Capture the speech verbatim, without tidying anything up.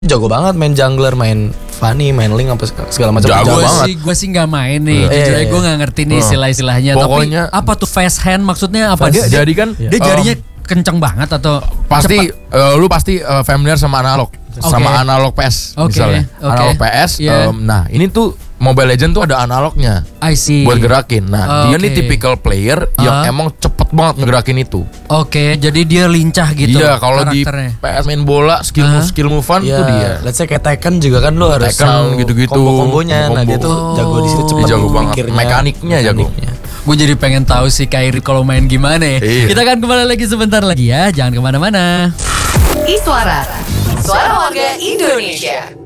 Jago banget main jungler, main Fanny, main Link apa segala macam. Jago Jago banget. banget. Gue sih nggak main nih, Uh, jujur eh, aja gue nggak ngerti nih uh, istilah-istilahnya. pokoknya- Tapi apa tuh fast hand maksudnya apa? Fast- Dia, dia, Jadi kan dia um, jarinya kenceng banget atau pasti cepat? uh, lu pasti uh, familiar sama analog, sama Oke. analog P S Oke, misalnya. oke. Analog P S. Yeah. um, nah ini tuh Mobile Legend tuh ada analognya I see. buat gerakin. Nah dia Oke. nih typical player yang Ah. emang cepet banget ngegerakin itu. Oke, jadi dia lincah gitu. Iya kalau di karakternya. P S main bola skill Ah. move skill movean Iya, tuh dia. let's say kayak Tekken juga kan lu harus Tekken tahu gitu-gitu, kombo-kombonya. Nah, kombo-kombo. dia tuh jago di situ, Oh. cepet Dia jago banget. mikirnya, Mekaniknya jago. Gue jadi pengen tahu sih Kyrie kalau main gimana ya. Iya. Kita akan kembali lagi sebentar lagi ya, jangan kemana-mana. Iswara, suara warga Indonesia.